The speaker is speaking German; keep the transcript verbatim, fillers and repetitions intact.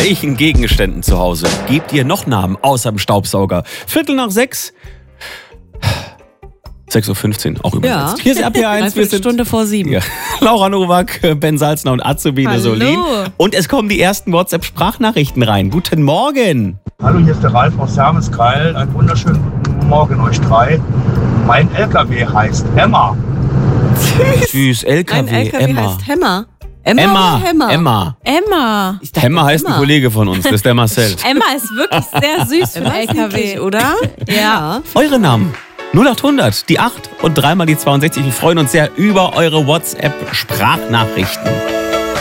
welchen Gegenständen zu Hause gebt ihr noch Namen außer dem Staubsauger? Viertel nach sechs. sechs Uhr fünfzehn, auch übersetzt. Ja. Hier ist R P eins. Wir sind Stunde vor sieben. Ja. Laura Nowak, Ben Salzner und Azubine Solin. Und es kommen die ersten WhatsApp-Sprachnachrichten rein. Guten Morgen. Hallo, hier ist der Ralf aus Hermeskeil. Einen wunderschönen guten Morgen euch drei. Mein L K W heißt Emma. Süß, L K W, Mein L K W Emma. heißt Hemmer. Emma, Emma, oder Hemmer? Emma. Emma. Ich dachte, Hemmer heißt ein Emma. Kollege von uns, das ist der Marcel. Emma ist wirklich sehr süß für einen L K W, oder? Ja. Eure Namen. null acht hundert, die acht und dreimal die zweiundsechzig. Wir freuen uns sehr über eure WhatsApp-Sprachnachrichten.